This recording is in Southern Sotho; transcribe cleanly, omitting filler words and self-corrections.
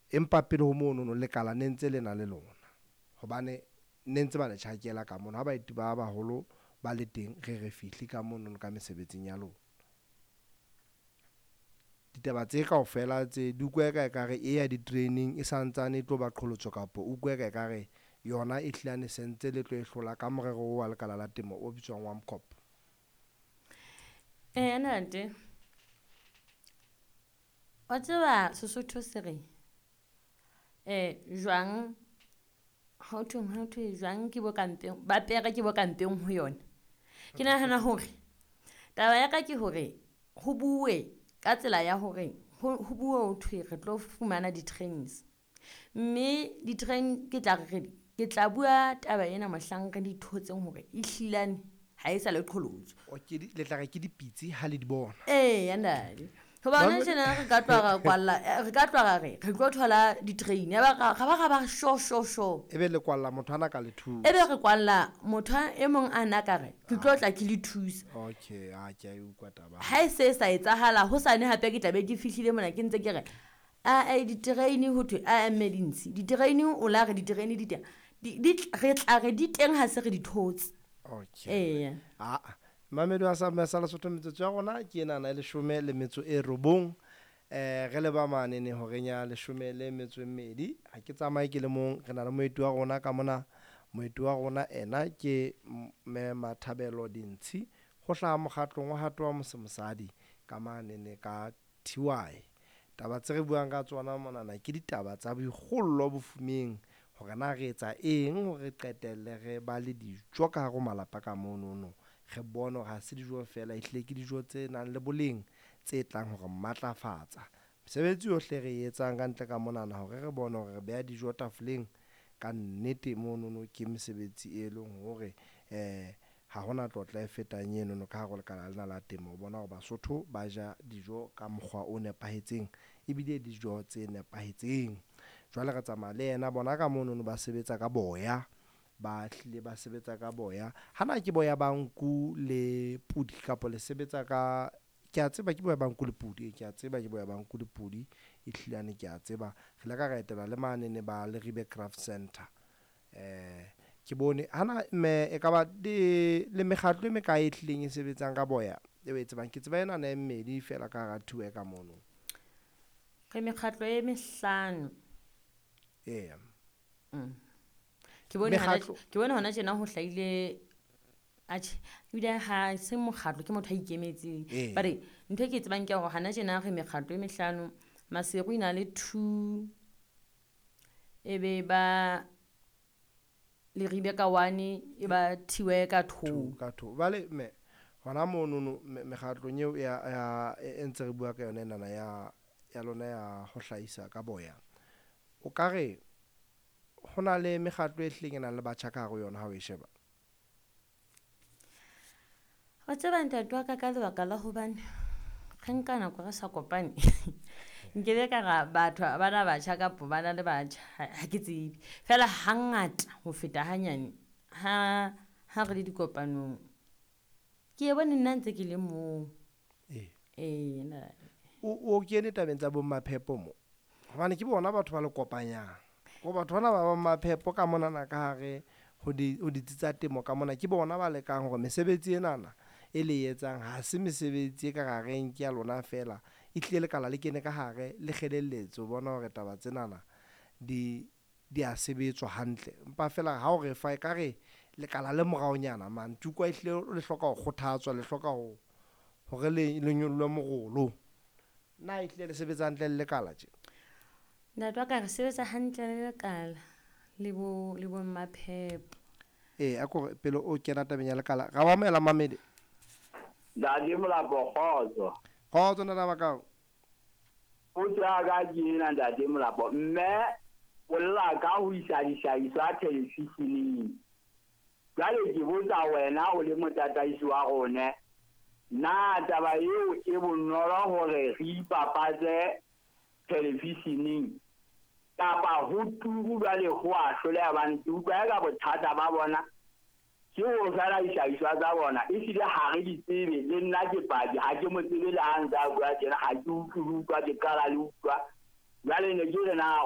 empa pele ho mono no lekala ne ntse le na le lona hobane ne ntse ba le tjhakela ka mono ha baeti ba baholo ba le teng re fihle ka mono ka mesebetsing ya lona. Ditaba tse kaofela tse di utlwa ekare e ya di-training e santsane e tlo ba qholotso kapo utlwa ekare yona e hlane sentse le tlo e hlola ka morero wa lekala la temo o bitswang WAMCOP. Nante wa tseba Sesotho se re jwang how to jwang ke bo kampeng ba pere ke bo kampeng ho yona. Ke nahana hore taba ya ka ke hore ho bue ka tsela ya hore ho bue ho thwe re tlo fumana di-trainings, mme di-train ke tla bua taba ena mohlang re di thotseng hore e hlilane ha e sa le qholotso. Le tla re ke dipitsi ha le di bona. Yandadi hobane tjena re ka tloga kwalla re ka tloga re tlo thola di-train ga ba sho ebe le kwalla motho ana ka le thusa, ebe re kwalla motho e mong a nna ka re ke tlo tla ke le thusa. Okay, ke a utlwa taba ha e se sa etsahala ho sane hape ke tlabe ke fihlile mona ke ntse ke re di-train ho thwe emergency di-train o la re di-train di teng re tla re di teng ha se re di thotse. Okay. Mamedi wa sa Lesotho metsotso ya rona ke enana 10:09 re le ba manene ho renya 10:2 ha ke tsamaye ke le mong re na le moeti wa rona ka mona. Moeti wa rona ena ke me Mathabelo Dintshi ho hlaha mokgatlong wa hato wa mosadi ka manene ka TY. Taba tse re buang ka tsona monana ke ditaba tsa boikgollo bofumeng hore na re etsa eng hore qetelle re ba le dijo ka hare malapa ka monono, re bone ha se dijo fela ehlile ke dijo tse nang le boleng tse tlang hore matlafatsa mesebetsi yohle re etsang ka ntle ka monana hore re bone hore re beha dijo tafoleng ka nnete monono ke mesebetsi e leng hore ha hona tlotla e fetang eno ka hare lekala lena la temo. O bona hore Basotho ba ja dijo ka mokgwa o nepahetseng ebile dijo tse nepahetseng. Jwale re tsamaya le yena bona ka monono ba sebetsa ka boya, ba hlile ba sebetsa ka boya hana ke boya ba nku le pudi kapo le sebetsa ka ke a tseba ke boya ba nku le pudi, ke a tseba ke boya ba nku le pudi e hlilane ke a tseba re la ka etela le manene ba le Ribe Craft Center. Ke bone hana me e ka ba le mekgatlo e me ka e hlileng e sebetsang ka boya e be tsebang ke tseba ena na mmedi fela ka ga thuwe ka mono re mekgatlo e mehlano. Ke bone hona tjena ho hlahile ebile ha se mokgatlo ke motho a ikemetseng bare ntho e ke tsebang ke hore hana tjena re mekgatlo e mehlano. Maseru ina le 2 ebe ba le Ribe ka 1 e ba thiwe ka 2 vale me hona mono mekgatlo nyeo ya entse re bua ka yona nana ya lona ya ho hlahisa ka boya. O ka re hona le mekgatlo e hleng ena le batjha ka go yona ha o e sheba. Wa tseba ntate wa ka lebaka la hobane re nka nako re sa kopane nkebe ka ga batho bana batjha ka bana le batjha ha ke tsebe fela hangata ho feta hanyane ha re le dikopanong ke bone nna ntse ke le mo na o kene tabeng tsa bo maphepo mo hobane ke bona batho ba le kopanyang go batho bana ba maphepo ka mona na ka hare ho ditsa temo ka mona ke bona ba lekang hore mesebetsi enana e le etsang ha se mesebetsi e ka gareng ke ya lona fela e tlile lekala le kene ka hare le kgelelletso bona hore taba tsenana di a sebetswa hantle empa fela ha o re fa e ka re lekala le moraonyana man tukwa ehlile le hloka ho kgothatswa le hloka hore le nyollwe mogolo na ehlile le sebetsa hantle le lekala tje. Ntate wa ka re sebetsa hantle le lekala le bo maphepo a ko pele o kena tabeng ya lekala ga wa mela Mamedi Dadi Molapo kgotso nna ba ka o tla ga dina Dadi Molapo mme o lla ka ho isa dihlahiswa televisioneng. Jwale ke botsa wena o le motataisi wa rona na taba eo e bonolo hore re ipapatse televisioneng kapa ho turu jwale ho a hloleha bantu ka ga bothata ba bona ke ho fela dihlahiswa tsa bona e sile ha re di tsebe le nna ke padi ha ke mo tsebe le ha ntsa bua tjena ha ke utlwa ke kala le utlwa jwale ne ke re na